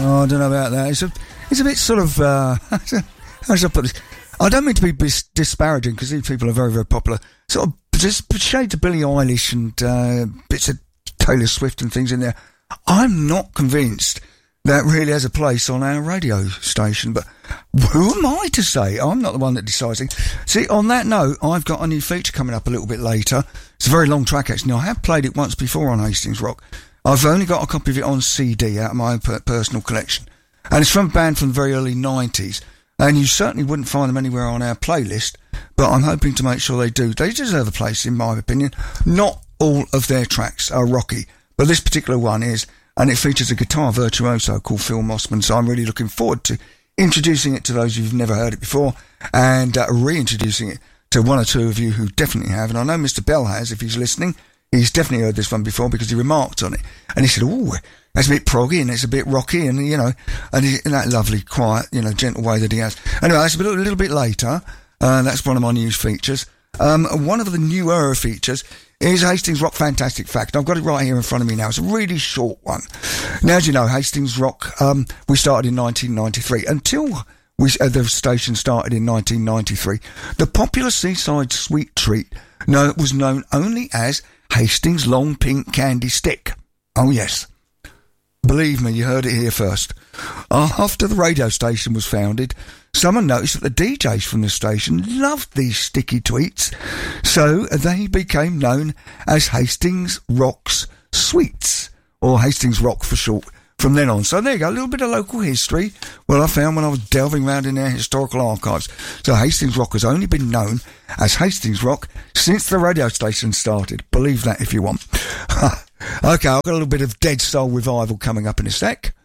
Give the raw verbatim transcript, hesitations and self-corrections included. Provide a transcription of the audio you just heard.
Oh, I don't know about that. It's a, it's a bit sort of, uh, how should I put this? I don't mean to be bis- disparaging, because these people are very, very popular. Sort of just shades of Billie Eilish and uh, bits of Taylor Swift and things in there. I'm not convinced that really has a place on our radio station, but who am I to say? I'm not the one that decides things. See, on that note, I've got a new feature coming up a little bit later. It's a very long track, actually. Now, I have played it once before on Hastings Rock. I've only got a copy of it on C D out of my own per- personal collection. And it's from a band from the very early nineties. And you certainly wouldn't find them anywhere on our playlist, but I'm hoping to make sure they do. They deserve a place, in my opinion. Not all of their tracks are rocky, but this particular one is, and it features a guitar virtuoso called Phil Mossman, so I'm really looking forward to introducing it to those who've never heard it before, and uh, reintroducing it to one or two of you who definitely have. And I know Mister Bell has, if he's listening. He's definitely heard this one before because he remarked on it. And he said, oh, that's a bit proggy and it's a bit rocky, and, you know, and he, in that lovely, quiet, you know, gentle way that he has. Anyway, that's a, bit, a little bit later. Uh, that's one of my new features. Um, one of the newer features is Hastings Rock Fantastic Fact. I've got it right here in front of me now. It's a really short one. Now, as you know, Hastings Rock, um, we started in nineteen ninety-three. Until we, uh, the station started in nineteen ninety-three, the popular seaside sweet treat no, was known only as Hastings Long Pink Candy Stick. Oh, yes. Believe me, you heard it here first. After the radio station was founded, someone noticed that the D Js from the station loved these sticky tweets, so they became known as Hastings Rock's Sweets, or Hastings Rock for short, from then on. So there you go, a little bit of local history, well, I found when I was delving around in their historical archives. So Hastings Rock has only been known as Hastings Rock since the radio station started. Believe that if you want. Okay, I've got a little bit of Dead Soul Revival coming up in a sec.